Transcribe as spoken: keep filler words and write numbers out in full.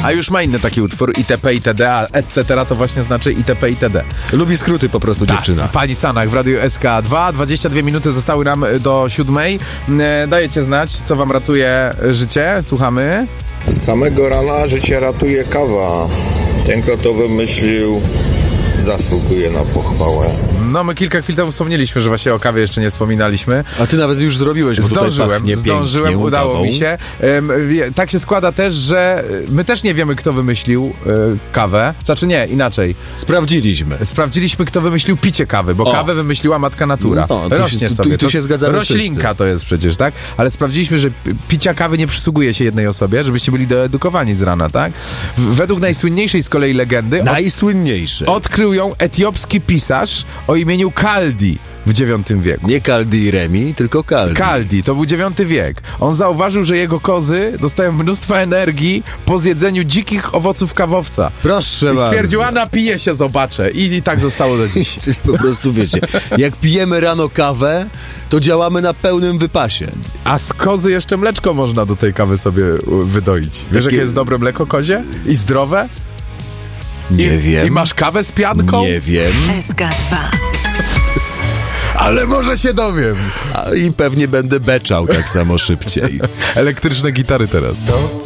A już ma inny taki utwór, itp. itd., a et cetera to właśnie znaczy itp. itd. Lubi skróty po prostu Ta, dziewczyna. Pani Sanach w Radiu S K dwa, dwadzieścia dwie minuty zostały nam do siódmej. E, Dajecie znać, co wam ratuje życie. Słuchamy. Z samego rana życie ratuje kawa. Ten, kto to wymyślił, zasługuje na pochwałę. No, my kilka chwil temu wspomnieliśmy, że właśnie o kawie jeszcze nie wspominaliśmy. A ty nawet już zrobiłeś, bo Zdążyłem, tutaj pachnie zdążyłem, pięknie udało kawą. mi się. Ym, wie- tak się składa też, że my też nie wiemy, kto wymyślił y, kawę. Znaczy nie, inaczej. Sprawdziliśmy. Sprawdziliśmy, kto wymyślił picie kawy, bo O. kawę wymyśliła matka natura. No, tu Rośnie się- tu- sobie. tu- tu To się s- zgadzamy Roślinka wszyscy. to jest przecież, tak? Ale sprawdziliśmy, że pi- picia kawy nie przysługuje się jednej osobie, żebyście byli doedukowani z rana, tak? W- Według najsłynniejszej z kolei legendy od, Najsłynniejszy. odkrył ją etiopski pisarz o imieniu Kaldi w dziewiątym wieku. Nie Kaldi i Remi, tylko Kaldi. Kaldi, to był dziewiąty wiek. On zauważył, że jego kozy dostają mnóstwo energii po zjedzeniu dzikich owoców kawowca. Proszę I stwierdził, a bardzo. napiję się, zobaczę. I, I tak zostało do dziś. Czyli po prostu wiecie, jak pijemy rano kawę, to działamy na pełnym wypasie. A z kozy jeszcze mleczko można do tej kawy sobie u, wydoić. Wiesz, Takie- jakie jest dobre mleko kozie? I zdrowe? Nie I, wiem. I masz kawę z pianką? Nie wiem. S K dwa. Ale może się dowiem. A, I pewnie będę beczał tak samo szybciej. Elektryczne gitary teraz.